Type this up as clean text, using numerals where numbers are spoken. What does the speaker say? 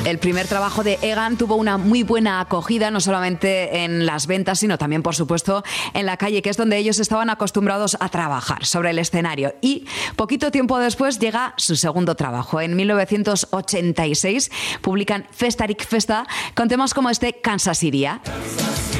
El primer trabajo de Egan tuvo una muy buena acogida, no solamente en las ventas, sino también, por supuesto, en la calle, que es donde ellos estaban acostumbrados a trabajar, sobre el escenario. Y poquito tiempo después llega su segundo trabajo. En 1986 publican Festarik Festa con temas como este, Kansas Iria.